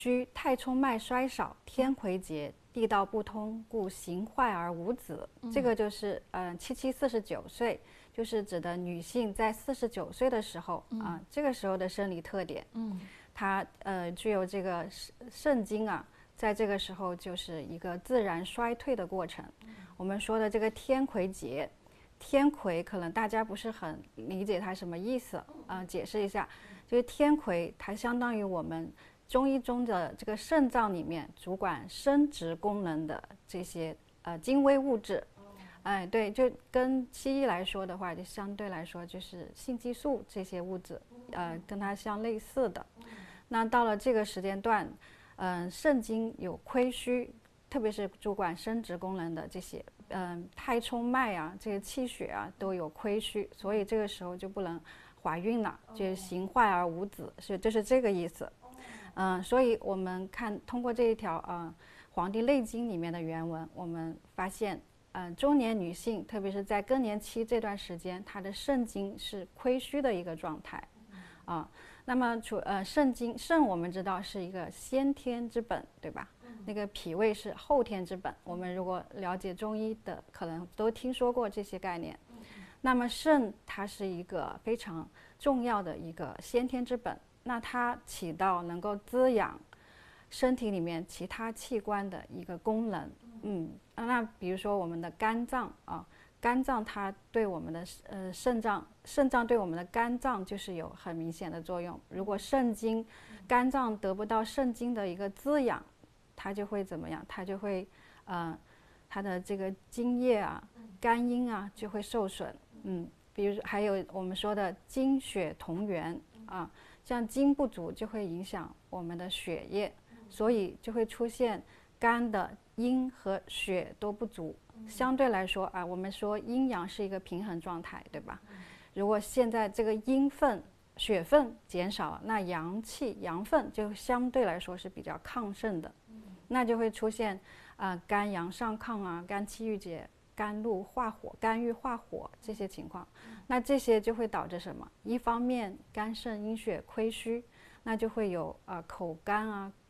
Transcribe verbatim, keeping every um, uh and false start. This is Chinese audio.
居太冲脉衰少，天癸竭，地道不通，故形坏而无子。 嗯、 这个就是呃七七四十九岁，就是指的女性在四十九岁的时候啊、 嗯呃，这个时候的生理特点。 嗯， 它呃具有这个肾经啊，在这个时候就是一个自然衰退的过程。嗯、我们说的这个天癸竭，天癸可能大家不是很理解它什么意思，呃，解释一下，就是天癸它相当于我们中医中的这个肾脏里面主管生殖功能的这些呃精微物质，哎，对，就跟西医来说的话，就相对来说就是性激素这些物质，呃，跟它相类似的。那到了这个时间段，嗯、呃，肾经有亏虚，特别是主管生殖功能的这些，嗯、呃，太冲脉啊，这些气血啊都有亏虚，所以这个时候就不能怀孕了，就是形坏而无子，是就是这个意思。嗯、呃，所以我们看通过这一条啊，呃，《黄帝内经》里面的原文，我们发现，嗯、呃，中年女性，特别是在更年期这段时间，她的肾经是亏虚的一个状态，啊。那么除呃肾经，肾我们知道是一个先天之本，对吧？那个脾胃是后天之本。我们如果了解中医的，可能都听说过这些概念。那么肾它是一个非常重要的一个先天之本。那它起到能够滋养身体里面其他器官的一个功能，嗯，那比如说我们的肝脏啊，肝脏它对我们的呃肾脏，肾脏对我们的肝脏就是有很明显的作用。如果肾经，肝脏得不到肾经的一个滋养，它就会怎么样？它就会，呃，它的这个津液啊、肝阴啊就会受损，嗯，比如还有我们说的精血同源啊。像精不足就会影响我们的血液，所以就会出现肝的阴和血都不足。相对来说啊，我们说阴阳是一个平衡状态，对吧？如果现在这个阴分、血分减少，那阳气、阳分就相对来说是比较亢盛的，那就会出现啊、呃、肝阳上亢啊、肝气郁结、肝怒化火、肝郁化火这些情况，那这些就会导致什么？一方面肝肾阴血亏虚，那就会有呃口干啊、